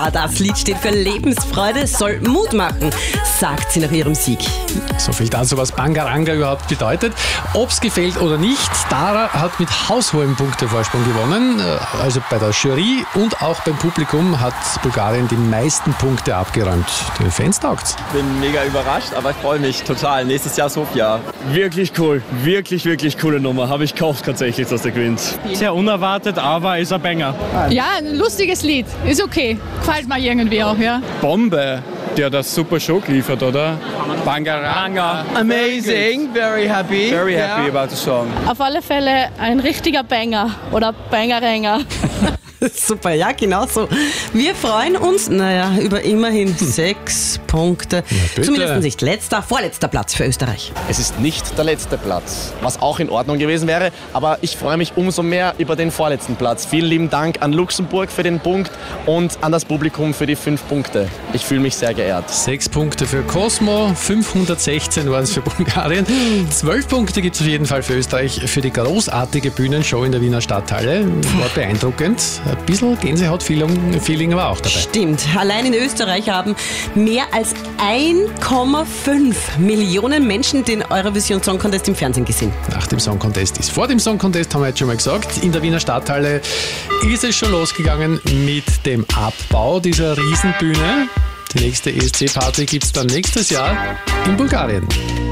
Das Lied steht für Lebensfreude, soll Mut machen, sagt sie nach ihrem Sieg. So viel dazu, was Bangaranga überhaupt bedeutet. Ob es gefällt oder nicht, Tara hat mit haushohem Punktevorsprung gewonnen. Also bei der Jury und auch beim Publikum hat Bulgarien die meisten Punkte abgeräumt. Den Fans taugt's. Bin mega überrascht, aber ich freue mich total. Nächstes Jahr Sofia. Wirklich cool. Wirklich, wirklich coole Nummer. Habe ich gehofft tatsächlich, dass der gewinnt. Sehr unerwartet, aber ist ein Banger. Ja, ein lustiges Lied. Ist okay. Gefällt mir irgendwie auch, ja. Bombe, der das super Show geliefert, oder? Bangaranga. Amazing, very happy. Very happy about the song. Auf alle Fälle ein richtiger Banger oder Bangeränger. Super, ja, genau so. Wir freuen uns, über immerhin 6 Punkte. Zumindest nicht vorletzter Platz für Österreich. Es ist nicht der letzte Platz, was auch in Ordnung gewesen wäre, aber ich freue mich umso mehr über den vorletzten Platz. Vielen lieben Dank an Luxemburg für den Punkt und an das Publikum für die 5 Punkte. Ich fühle mich sehr geehrt. 6 Punkte für Cosmo, 516 waren es für Bulgarien. 12 Punkte gibt es auf jeden Fall für Österreich für die großartige Bühnenshow in der Wiener Stadthalle. War beeindruckend. Ein bisschen Gänsehaut-Feeling aber auch dabei. Stimmt. Allein in Österreich haben mehr als 1,5 Millionen Menschen den Eurovision Song Contest im Fernsehen gesehen. Nach dem Song Contest ist. Vor dem Song Contest haben wir jetzt schon mal gesagt, in der Wiener Stadthalle ist es schon losgegangen mit dem Abbau dieser Riesenbühne. Die nächste ESC-Party gibt es dann nächstes Jahr in Bulgarien.